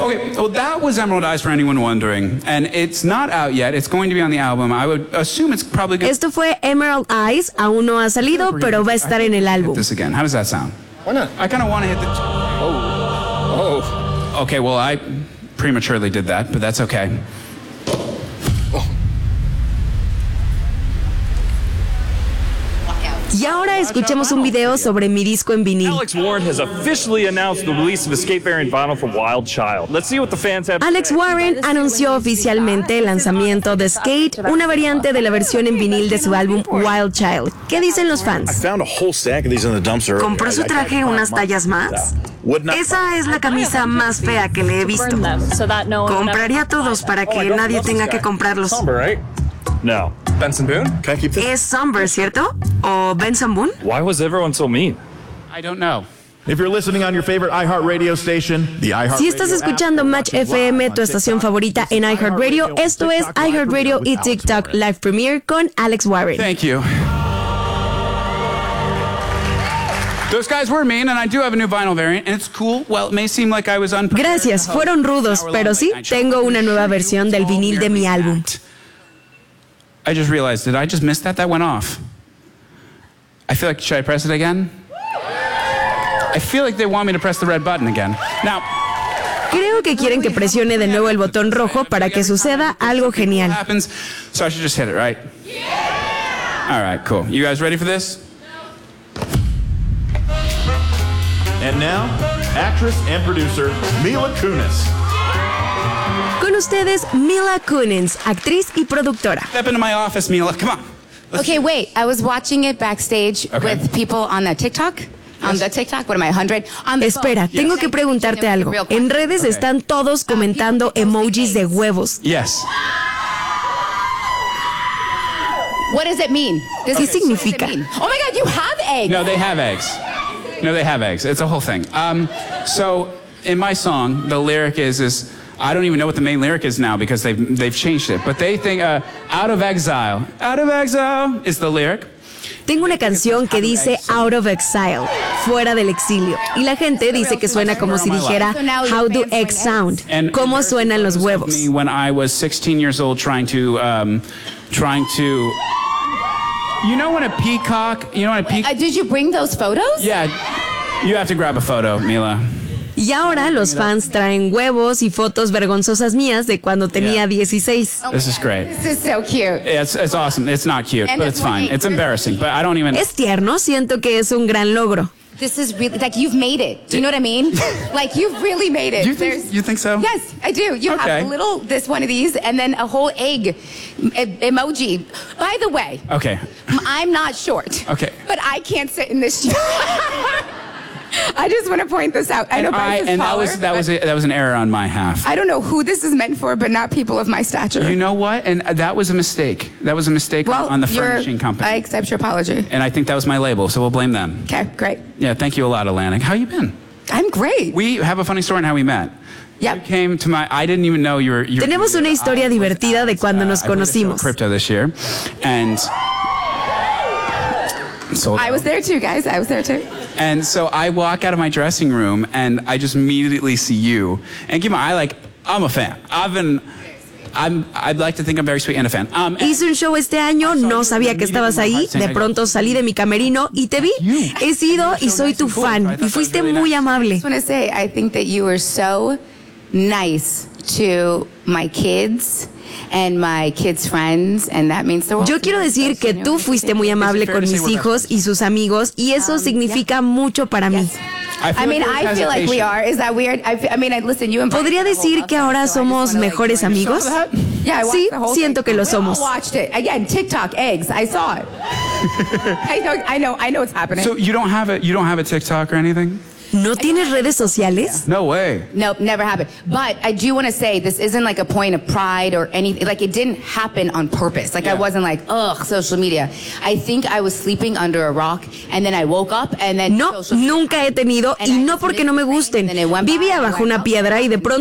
Okay, well, that was Emerald Eyes for anyone wondering. And it's not out yet. It's going to be on the album. I would assume it's probably good. Esto fue Emerald Eyes. Aún no ha salido, pero va a estar en el álbum. This again. How does that sound? Why not? I kind of want to hit the... Oh. Okay, well, I prematurely did that, but that's okay. Y ahora escuchemos un video sobre mi disco en vinil. Alex Warren has officially announced the release of a skate variant vinyl for Wild Child. Let's see what the fans have. Alex Warren anunció oficialmente el lanzamiento de Skate, una variante de la versión en vinil de su álbum Wild Child. ¿Qué dicen los fans? ¿Compró su traje unas tallas más? Esa es la camisa más fea que le he visto. Compraría todos para que nadie tenga que comprarlos. No. Benson Boone? Can I keep this? ¿Es Somber, cierto? ¿O Benson Boone? Why was everyone so mean? I don't know. If you're listening on your favorite iHeartRadio station, the iHeartRadio Si estás escuchando Match FM, tu estación favorita en iHeartRadio, esto es iHeartRadio y TikTok Live Premiere con Alex Warren. Thank you. Those guys were mean, and I do have a new vinyl variant, and it's cool. Well, it may seem like I was unprepared. Gracias, fueron rudos, pero sí, tengo una nueva versión del vinil de mi álbum. I just realized, did I just miss that? That went off. I feel like, should I press it again? I feel like they want me to press the red button again. Now, creo que quieren que presione de nuevo el botón rojo para que suceda algo genial. Happens, so I should just hit it, right? All right, cool. You guys ready for this? And now, actress and producer Mila Kunis. Con ustedes, Mila Kunis, actriz y productora. Step into my office, Mila. Come on. Okay, wait. I was watching it backstage with people on the TikTok. On the TikTok, what am I, 100? Espera, tengo que preguntarte algo. En redes están todos comentando emojis de huevos. Yes. What does it mean? ¿Qué significa? Oh my God, you have eggs. No, they have eggs. No, they have eggs. It's a whole thing. So in my song, the lyric is I don't even know what the main lyric is now because they've changed it. But they think out of exile is the lyric. Tengo una canción que dice Out of Exile, fuera del exilio. Y la gente dice que suena como si dijera How do eggs sound? ¿Cómo suenan los huevos? When I was 16 years old trying to you know when a peacock, did you bring those photos? Yeah. You have to grab a photo, Mila. Y ahora los fans traen huevos y fotos vergonzosas mías de cuando tenía 16. This is great. This is so cute. It's awesome. It's not cute, but it's fine. It's embarrassing, but I don't even... Es tierno, siento que es un gran logro. This is really, like, you've made it. Do you know what I mean? Like, you've really made it. You think so? Yes, I do. You have this one of these, and then a whole egg emoji. By the way, okay, I'm not short. Okay. But I can't sit in this chair. I just want to point this out. I know Bryce is taller, that was an error on my half. I don't know who this is meant for, but not people of my stature. You know what? And that was a mistake. That was a mistake on the furnishing company. I accept your apology. And I think that was my label, so we'll blame them. Okay, great. Yeah, thank you a lot, Atlantic. How you been? I'm great. We have a funny story on how we met. Yep. You came to I didn't even know you were... Tenemos una historia divertida de cuando nos conocimos. Crypto this year, and... I was there too, guys. I was there too. And so I walk out of my dressing room and I just immediately see you. And I'm a fan. I'd like to think I'm very sweet and a fan. Hice un show este año, no sabía que estabas ahí. De pronto salí de mi camerino y te vi. He sido y soy tu fan. Y fuiste muy amable. I just want to say, I think that you were so nice to my kids and my kids' friends, and that means the world. Yo quiero decir que tú fuiste muy amable con mis hijos y sus amigos, y eso significa mucho para mí. I feel like we are. Is that weird? Listen, you and ¿Podría decir que ahora somos mejores amigos? Sí, siento que lo somos. I watched it. Again, TikTok, eggs. I saw it. I know it's happening. So you don't have a TikTok or anything? ¿No tienes redes sociales? No way. Nope, never happened. But I do want to say this isn't like a point of pride or anything. Like, it didn't happen on purpose. Like, I wasn't like, ugh, social media. I think I was sleeping under a rock and then I woke up and then... No, nunca he tenido, y no porque no me gusten. Vivía bajo una piedra y de pronto